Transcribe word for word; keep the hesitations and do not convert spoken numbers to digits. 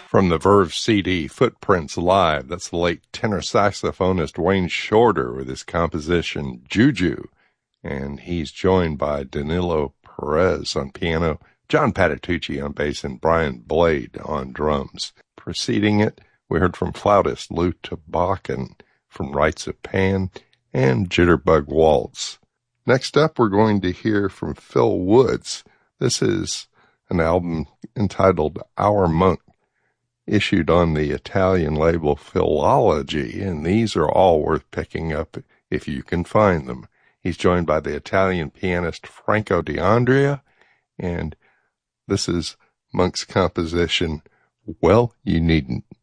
From the Verve C D, Footprints Live, that's the late tenor saxophonist Wayne Shorter with his composition Juju. And he's joined by Danilo Perez on piano, John Patitucci on bass, and Brian Blade on drums. Preceding it, we heard from flautist Lou Tabakin from Rites of Pan and Jitterbug Waltz. Next up, we're going to hear from Phil Woods. This is an album entitled Our Monk, issued on the Italian label Philology, and these are all worth picking up if you can find them. He's joined by the Italian pianist Franco D'Andrea, and this is Monk's composition, Well, You Needn't.